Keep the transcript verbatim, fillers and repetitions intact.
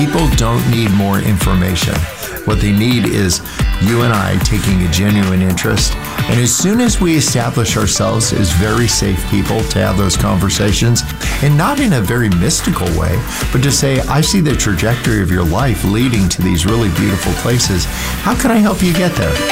People don't need more information. What they need is you and I taking a genuine interest. And as soon as we establish ourselves as very safe people to have those conversations, and not in a very mystical way, but to say, I see the trajectory of your life leading to these really beautiful places. How can I help you get there?